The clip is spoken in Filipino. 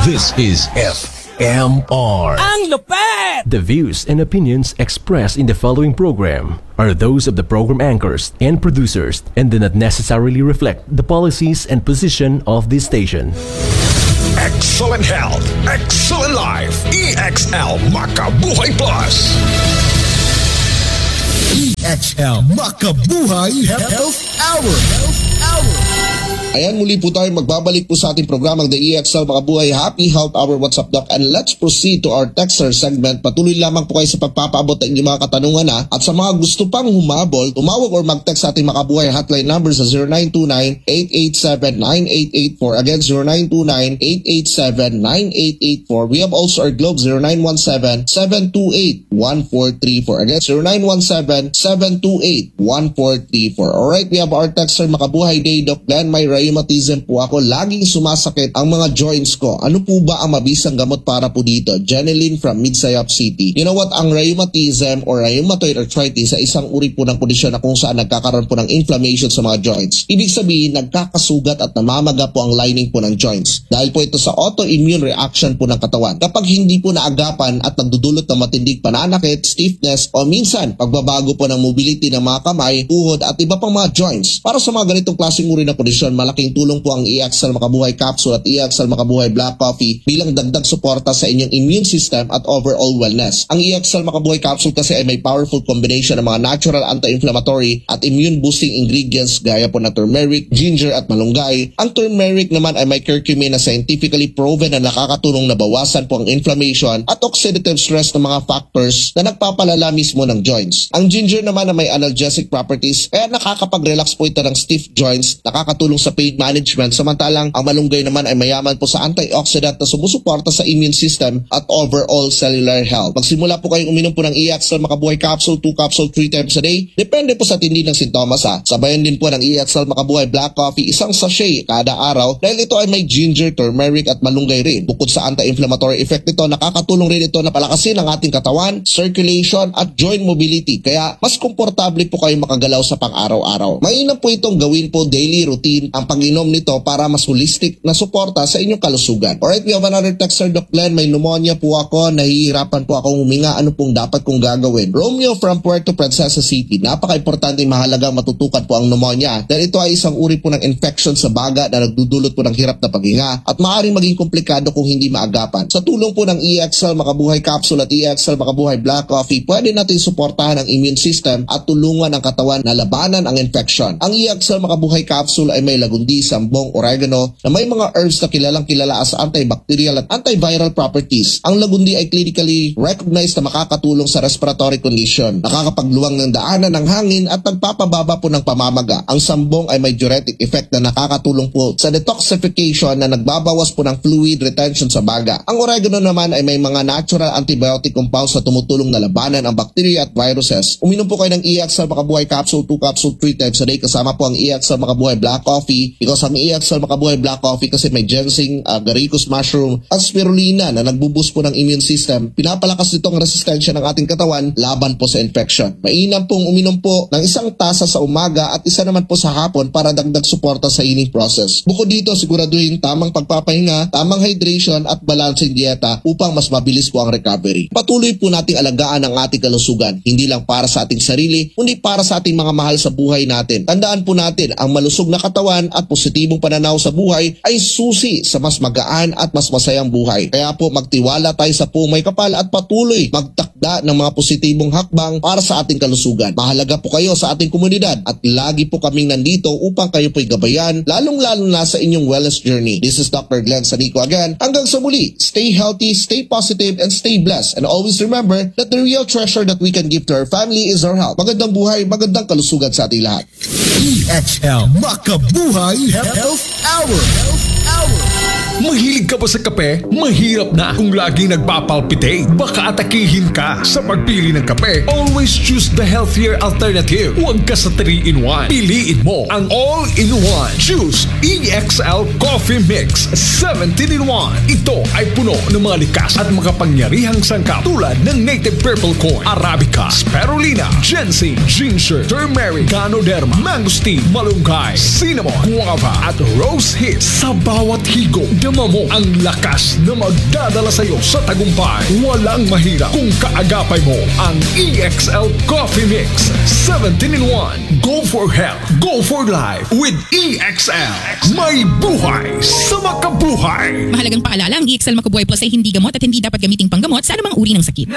This is FMR. Ang lupet! The views and opinions expressed in the following program are those of the program anchors and producers and do not necessarily reflect the policies and position of this station. Excellent health, excellent life. EXL Makabuhay Plus. EXL Makabuhay Health Hour. Ayan, muli po tayo magbabalik po sa ating programang The EXL Makabuhay Happy Health Hour. What's up, Doc? And let's proceed to our texter segment. Patuloy lamang po kayo sa pagpapaabot ng inyong mga katanungan ha. At sa mga gusto pang humabol, tumawag or mag-text sa ating Makabuhay hotline number sa 0929-887-9884. Again, 0929-887-9884. We have also our Globe 0917-728-1434. Again, 0917-728-1434. Alright, we have our texter Makabuhay Day, Doc Glenn. May rheumatism po ako. Laging sumasakit ang mga joints ko. Ano po ba ang mabisang gamot para po dito? Jeneline from Midsayap City. You know what? Ang rheumatism or rheumatoid arthritis ay isang uri po ng kondisyon na kung saan nagkakaroon po ng inflammation sa mga joints. Ibig sabihin, nagkakasugat at namamaga po ang lining po ng joints. Dahil po ito sa autoimmune reaction po ng katawan. Kapag hindi po naagapan at nagdudulot ng matindig pananakit, stiffness o minsan pagbabago po ng mobility ng mga kamay, tuhod at iba pang mga joints. Para sa mga ganitong klaseng uri ng kondisyon, malaking tulong po ang EXL Makabuhay Capsule at EXL Makabuhay Black Coffee bilang dagdag suporta sa inyong immune system at overall wellness. Ang EXL Makabuhay Capsule kasi ay may powerful combination ng mga natural anti-inflammatory at immune boosting ingredients gaya po na turmeric, ginger at malunggay. Ang turmeric naman ay may curcumin na scientifically proven na nakakatulong na bawasan po ang inflammation at oxidative stress ng mga factors na nagpapalala mismo ng joints. Ang ginger naman na may analgesic properties kaya nakakapag-relax po ito ng stiff joints, nakakatulong sa pain management, samantalang ang malunggay naman ay mayaman po sa antioxidant na sumusuporta sa immune system at overall cellular health. Magsimula po kayong uminom po ng EXL Makabuhay Capsule, 2 capsule 3 times a day. Depende po sa tindi ng sintomas ha. Sabayan din po ng EXL Makabuhay Black Coffee, isang sachet kada araw dahil ito ay may ginger, turmeric at malunggay rin. Bukod sa anti-inflammatory effect nito, nakakatulong rin ito na palakasin ang ating katawan, circulation at joint mobility. Kaya mas komportable po kayong makagalaw sa pang-araw-araw. Mainam po itong gawin po daily routine ang pag-inom nito para mas holistic na suporta sa inyong kalusugan. Alright, we have another texter, Doc Glenn. May pneumonia po ako, nahihirapan po akong huminga. Ano pong dapat kong gagawin? Romeo from Puerto Princesa City. Napaka-importante mahalagang matutukan po ang pneumonia dahil ito ay isang uri po ng infection sa baga na nagdudulot po ng hirap na paghinga at maaaring maging komplikado kung hindi maagapan. Sa tulong po ng EXL Makabuhay Capsule at EXL Makabuhay Black Coffee, pwede natin suportahan ang immune system at tulungan ang katawan na labanan ang infection. Ang EXL Makabuhay Capsule ay may lagundi, sambong, oregano na may mga herbs na kilalang kilala as antibacterial at antiviral properties. Ang lagundi ay clinically recognized na makakatulong sa respiratory condition, nakakapagluwang ng daanan ng hangin at nagpapababa po ng pamamaga. Ang sambong ay may diuretic effect na nakakatulong po sa detoxification na nagbabawas po ng fluid retention sa baga. Ang oregano naman ay may mga natural antibiotic compounds na tumutulong na labanan ang bacteria at viruses. Uminom po kayo ng EXL Makabuhay Capsule, 2 capsule 3 times a day kasama po ang EXL Makabuhay Black Coffee because ang EXL Makabuhay Black Coffee kasi may ginseng, agaricus mushroom at spirulina na nagbuboost po ng immune system. Pinapalakas nito ang resistensya ng ating katawan laban po sa infection. Mainam pong uminom po ng isang tasa sa umaga at isa naman po sa hapon para dagdag suporta sa healing process. Bukod dito, siguraduhin tamang pagpapahinga, tamang hydration at balancing dieta upang mas mabilis po ang recovery. Patuloy po nating alagaan ang ating kalusugan, hindi lang para sa ating sarili, kundi para sa ating mga mahal sa buhay natin. Tandaan po natin, ang malusog na katawan at positibong pananaw sa buhay ay susi sa mas magaan at mas masayang buhay. Kaya po magtiwala tayo sa Pumay Kapal at patuloy magtakda ng mga positibong hakbang para sa ating kalusugan. Mahalaga po kayo sa ating komunidad at lagi po kaming nandito upang kayo po'y gabayan, lalong-lalo na sa inyong wellness journey. This is Dr. Glenn Sanico again. Hanggang sa muli, stay healthy, stay positive, and stay blessed. And always remember that the real treasure that we can give to our family is our health. Magandang buhay, magandang kalusugan sa ating lahat. EXL Makabuhay Health Hour. Mahilig ka ba sa kape? Mahirap na kung laging nagpapalpitate. Baka atakihin ka sa pagpili ng kape. Always choose the healthier alternative. Huwag ka sa 3-in-1. Piliin mo ang all-in-one. Choose EXL Coffee Mix 17-in-1. Ito ay puno ng mga likas at makapangyarihang sangkap tulad ng native purple corn, arabica, spirulina, ginseng, ginger, turmeric, ganoderma, mangosteen, malunggay, cinnamon, guava at rose hips. Sa bawat higop, Kasama mo ang lakas na magdadala sa'yo sa tagumpay. Walang mahirap kung kaagapay mo ang EXL Coffee Mix 17-in-1. Go for health, go for life with EXL. May buhay sa makabuhay. Mahalagang paalala, ang EXL Macabuhay Plus ay hindi gamot at hindi dapat gamiting panggamot sa anumang uri ng sakit.